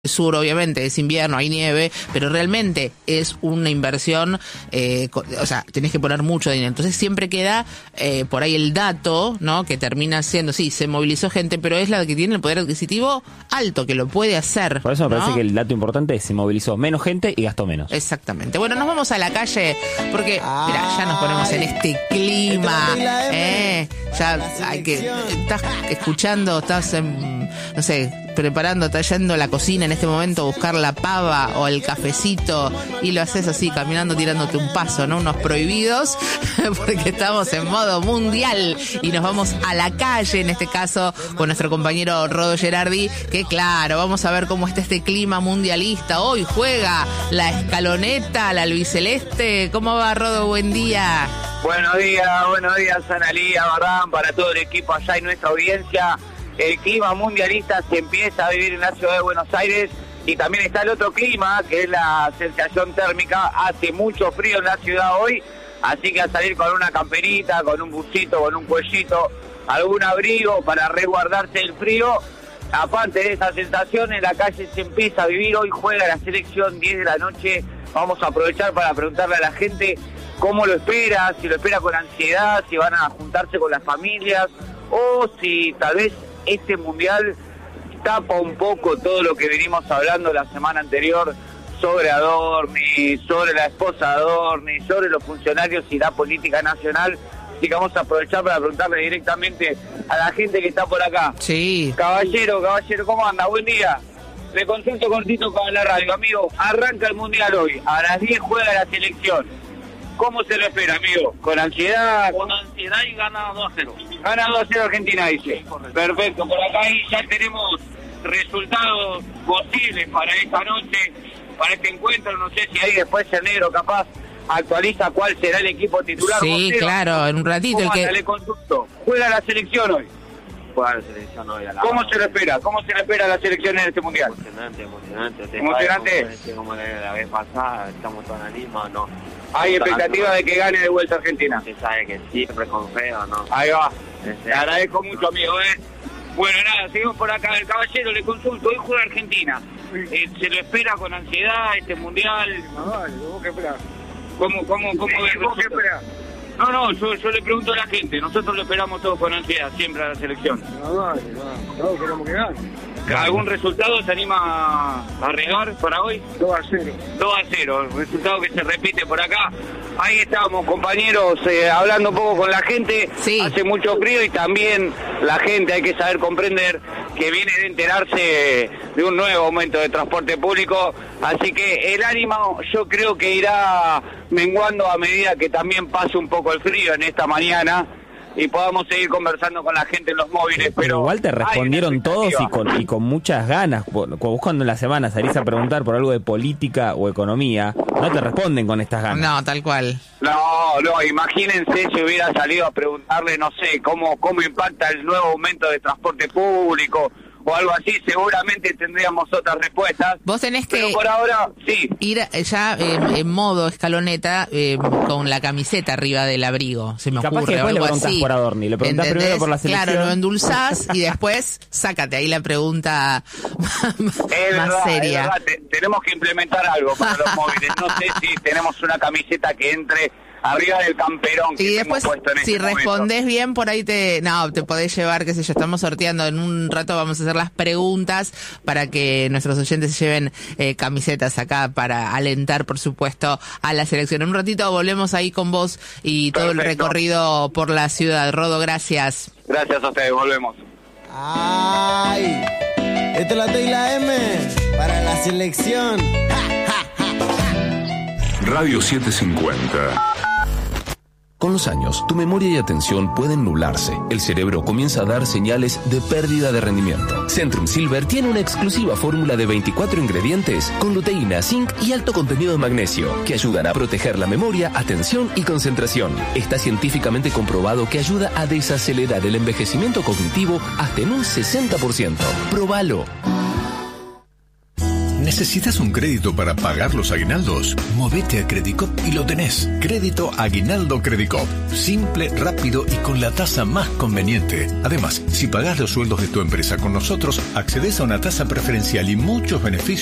Sur, obviamente, es invierno, hay nieve, pero realmente es una inversión, o sea, tenés que poner mucho dinero. Entonces siempre queda por ahí el dato, ¿no? Que termina siendo, sí, se movilizó gente, pero es la que tiene el poder adquisitivo alto, que lo puede hacer. Por eso me ¿no? parece que el dato importante es se movilizó menos gente y gastó menos. Exactamente. Bueno, nos vamos a la calle porque, mirá, ya nos ponemos en este clima, ya hay que, estás escuchando, estás no sé, preparando, tallando la cocina en este momento, buscar la pava o el cafecito y lo haces así, caminando, tirándote un paso, ¿no? Unos prohibidos, porque estamos en modo mundial y nos vamos a la calle, en este caso, con nuestro compañero Rodo Gerardi, que claro, vamos a ver cómo está este clima mundialista. Hoy juega la Escaloneta, la albiceleste. ¿Cómo va, Rodo? Buen día. Buenos días, Analía, Barran, para todo el equipo allá y nuestra audiencia. El clima mundialista se empieza a vivir en la ciudad de Buenos Aires y también está el otro clima, que es la sensación térmica. Hace mucho frío en la ciudad hoy, así que a salir con una camperita, con un busito, con un cuellito, algún abrigo para resguardarse del frío. Aparte de esa sensación, en la calle se empieza a vivir. Hoy juega la selección, 10 de la noche. Vamos a aprovechar para preguntarle a la gente cómo lo espera, si lo espera con ansiedad, si van a juntarse con las familias o si tal vez este mundial tapa un poco todo lo que venimos hablando la semana anterior sobre Adorni, sobre la esposa de Adorni, sobre los funcionarios y la política nacional. Así que vamos a aprovechar para preguntarle directamente a la gente que está por acá. Sí. Caballero, ¿cómo anda? Buen día. Le consulto cortito para la radio, amigo. Arranca el mundial hoy. A las 10 juega la selección. ¿Cómo se lo espera, amigo? ¿Con ansiedad? Con ansiedad y gana 2-0. Gana 2-0 Argentina, dice. Perfecto, por acá ahí ya tenemos resultados posibles para esta noche, para este encuentro. No sé si ahí después el negro capaz actualiza cuál será el equipo titular. Sí, José, claro, en un ratito. ¿Cómo anda? Le consulto. ¿Juega la selección hoy? Juega la selección hoy a la ¿Cómo se lo espera? ¿Cómo se lo espera la selección en este mundial? Emocionante. Emocionante. Como la vez pasada, estamos todos en la misma, ¿no? ¿Hay expectativa de que gane de vuelta Argentina? Se sabe que siempre con feo, ¿no? Ahí va. Te agradezco mucho, amigo, Bueno, nada, seguimos por acá. El caballero, le consulto. Hoy juega Argentina. ¿Se lo espera con ansiedad este mundial? No, vale, ¿vos qué esperás? ¿Cómo ves? ¿Vos qué esperás? No, yo le pregunto a la gente. Nosotros lo esperamos todos con ansiedad, siempre a la selección. No, vale, todos queremos que gane. ¿Algún resultado se anima a arriesgar para hoy? 2-0. 2-0, el resultado que se repite por acá. Ahí estamos, compañeros, hablando un poco con la gente. Sí. Hace mucho frío y también la gente hay que saber comprender que viene de enterarse de un nuevo aumento de transporte público. Así que el ánimo yo creo que irá menguando a medida que también pase un poco el frío en esta mañana y podamos seguir conversando con la gente en los móviles. Pero igual te respondieron todos y con muchas ganas. Vos cuando en la semana salís a preguntar por algo de política o economía, no te responden con estas ganas. No, tal cual. No, imagínense si hubiera salido a preguntarle, no sé, cómo impacta el nuevo aumento de transporte público o algo así, seguramente tendríamos otras respuestas. Vos tenés pero que por ahora, sí. ir ya en modo escaloneta con la camiseta arriba del abrigo, se me Capaz ocurre, que después o algo le preguntás así. por Adorni, le preguntás ¿Entendés? primero por la selección. Claro, lo endulzás y después sácate ahí la pregunta más seria. Es verdad. Tenemos que implementar algo para los móviles. No sé si tenemos una camiseta que entre arriba del camperón que y hemos después, puesto en si este respondés bien, por ahí te podés llevar, qué sé yo, estamos sorteando, en un rato vamos a hacer las preguntas para que nuestros oyentes se lleven camisetas acá para alentar, por supuesto, a la selección. En un ratito volvemos ahí con vos y todo el recorrido por la ciudad. Rodo, gracias. Gracias a ustedes, volvemos. Ay, esto es la T y la M para la selección. Radio 750. Con los años, tu memoria y atención pueden nublarse. El cerebro comienza a dar señales de pérdida de rendimiento. Centrum Silver tiene una exclusiva fórmula de 24 ingredientes con luteína, zinc y alto contenido de magnesio que ayudan a proteger la memoria, atención y concentración. Está científicamente comprobado que ayuda a desacelerar el envejecimiento cognitivo hasta en un 60%. ¡Próbalo! ¿Necesitas un crédito para pagar los aguinaldos? Movete a Credicop y lo tenés. Crédito Aguinaldo Credicop. Simple, rápido y con la tasa más conveniente. Además, si pagás los sueldos de tu empresa con nosotros, accedes a una tasa preferencial y muchos beneficios